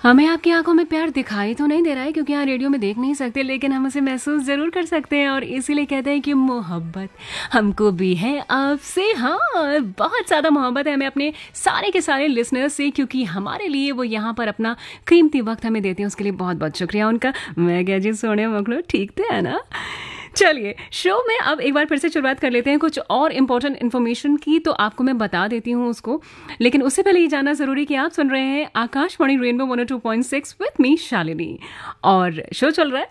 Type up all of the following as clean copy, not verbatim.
हमें आपकी आंखों में प्यार दिखाई तो नहीं दे रहा है क्योंकि यहाँ रेडियो में देख नहीं सकते, लेकिन हम उसे महसूस ज़रूर कर सकते हैं और इसीलिए कहते हैं कि मोहब्बत हमको भी है आपसे। हाँ, बहुत ज़्यादा मोहब्बत है हमें अपने सारे के सारे लिसनर्स से, क्योंकि हमारे लिए वो यहाँ पर अपना कीमती वक्त हमें देते हैं। उसके लिए बहुत बहुत शुक्रिया उनका। मैं क्या जी सोने मकड़ो, ठीक तो है ना। चलिए, शो में अब एक बार फिर से शुरुआत कर लेते हैं कुछ और इम्पोर्टेंट इन्फॉर्मेशन की, तो आपको मैं बता देती हूँ उसको, लेकिन उससे पहले ये जानना ज़रूरी कि आप सुन रहे हैं Akashvani rainbow 102.6 with me Shalini, और शो चल रहा है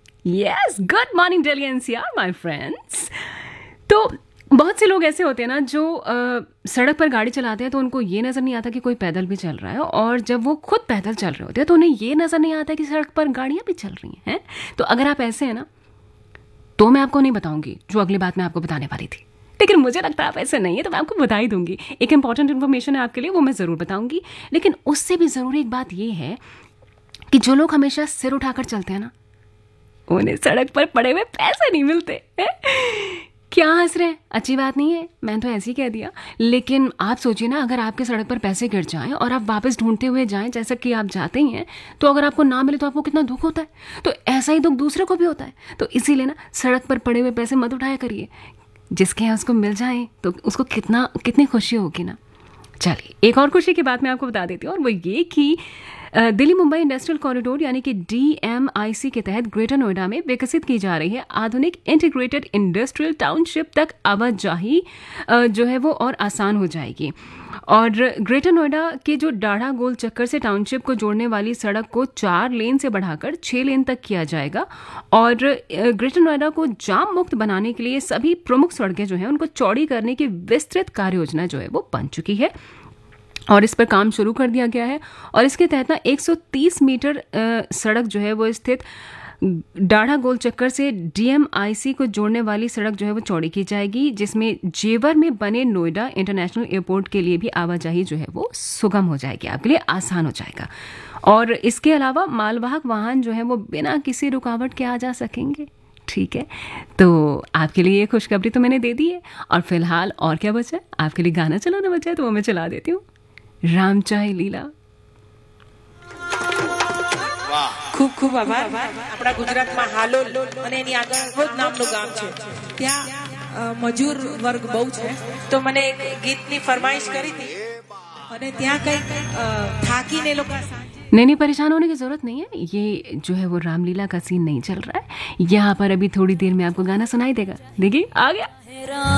yes good morning Delhi NCR my friends. तो बहुत से लोग ऐसे होते हैं ना जो सड़क पर गाड़ी चलाते हैं तो उनको ये नज़र नहीं आता कि कोई पैदल भी चल रहा है, और जब वो खुद पैदल चल रहे होते हैं तो उन्हें ये नज़र नहीं आता कि सड़क पर गाड़ियाँ भी चल रही हैं। तो अगर आप ऐसे हैं ना, तो मैं आपको नहीं बताऊंगी जो अगली बात मैं आपको बताने वाली थी, लेकिन मुझे लगता है आप ऐसे नहीं है तो मैं आपको बता ही दूंगी। एक इंपॉर्टेंट इन्फॉर्मेशन है आपके लिए, वो मैं ज़रूर बताऊंगी। लेकिन उससे भी ज़रूरी एक बात ये है कि जो लोग हमेशा सिर उठाकर चलते हैं ना, उन्हें सड़क पर पड़े हुए पैसे नहीं मिलते हैं। क्या हंस रहे हैं? अच्छी बात नहीं है, मैं तो ऐसे ही कह दिया। लेकिन आप सोचिए ना, अगर आपके सड़क पर पैसे गिर जाएं और आप वापस ढूंढते हुए जाएं, जैसा कि आप जाते ही हैं, तो अगर आपको ना मिले तो आपको कितना दुख होता है। तो ऐसा ही दुख दूसरे को भी होता है। तो इसीलिए ना, सड़क पर पड़े हुए पैसे मत उठाया करिए। जिसके यहाँ उसको मिल जाए तो उसको कितनी खुशी होगी ना। चलिए, एक और खुशी की बात मैं आपको बता देती हूँ, और वो ये कि दिल्ली मुंबई इंडस्ट्रियल कॉरिडोर यानी कि DMIC के तहत ग्रेटर नोएडा में विकसित की जा रही है आधुनिक इंटीग्रेटेड इंडस्ट्रियल टाउनशिप तक आवाजाही जो है वो और आसान हो जाएगी। और ग्रेटर नोएडा के जो डाढ़ा गोल चक्कर से टाउनशिप को जोड़ने वाली सड़क को 4 लेन से बढ़ाकर 6 लेन तक किया जाएगा। और ग्रेटर नोएडा को जाम मुक्त बनाने के लिए सभी प्रमुख सड़कें जो हैं उनको चौड़ी करने की विस्तृत कार्य योजना जो है वो बन चुकी है, और इस पर काम शुरू कर दिया गया है। और इसके तहत ना 130 मीटर सड़क जो है वो स्थित डाढ़ा गोल चक्कर से DMIC को जोड़ने वाली सड़क जो है वो चौड़ी की जाएगी, जिसमें जेवर में बने नोएडा इंटरनेशनल एयरपोर्ट के लिए भी आवाजाही जो है वो सुगम हो जाएगी, आपके लिए आसान हो जाएगा। और इसके अलावा मालवाहक वाहन जो है वो बिना किसी रुकावट के आ जा सकेंगे। ठीक है, तो आपके लिए ये खुशखबरी तो मैंने दे दी है। और फिलहाल और क्या बचा है? आपके लिए गाना चलाना बचा है, तो वो मैं चला देती हूँ। રામ ચાય લીલા। ખૂબ ખૂબ આભાર। આપણા ગુજરાતમાં હાલોલ અને એની આગળ ભોજ નામનું ગામ છે, ત્યાં મજૂર વર્ગ બહુ છે, તો મને એક ગીતની ફરમાઈશ કરી હતી અને ત્યાં કંઈક થાકીને લોકો नहीं, परेशान होने की ज़रूरत नहीं है। ये जो है वो रामलीला का सीन नहीं चल रहा है यहाँ पर। अभी थोड़ी देर में आपको गाना सुनाई देगा। देखिए, आ गया।